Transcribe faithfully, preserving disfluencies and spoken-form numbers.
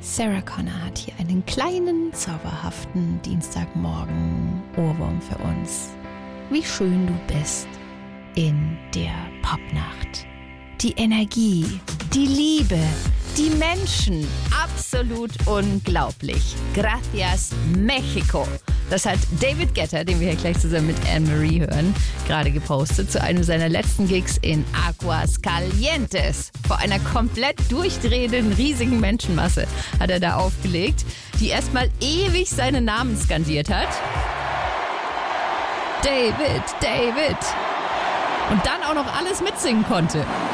Sarah Connor hat hier einen kleinen, zauberhaften Dienstagmorgen-Ohrwurm für uns. Wie schön du bist in der Popnacht. Die Energie, die Liebe, die Menschen, absolut unglaublich. Gracias, Mexico. Das hat David Guetta, den wir hier gleich zusammen mit Anne-Marie hören, gerade gepostet zu einem seiner letzten Gigs in Aguas Calientes. Vor einer komplett durchdrehenden, riesigen Menschenmasse hat er da aufgelegt, die erstmal ewig seinen Namen skandiert hat. David, David. Und dann auch noch alles mitsingen konnte.